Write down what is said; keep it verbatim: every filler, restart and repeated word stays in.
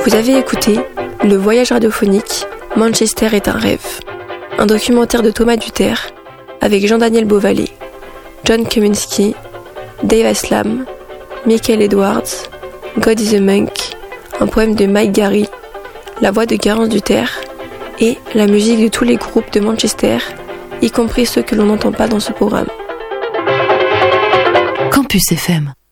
Vous avez écouté Le Voyage radiophonique, Manchester est un rêve, un documentaire de Thomas Duterre avec Jean-Daniel Beauvalet, John Kaminski, Dave Aslam, Michael Edwards, God is a Monk, un poème de Mike Garry, la voix de Garance Duterre et la musique de tous les groupes de Manchester, y compris ceux que l'on n'entend pas dans ce programme. Campus F M.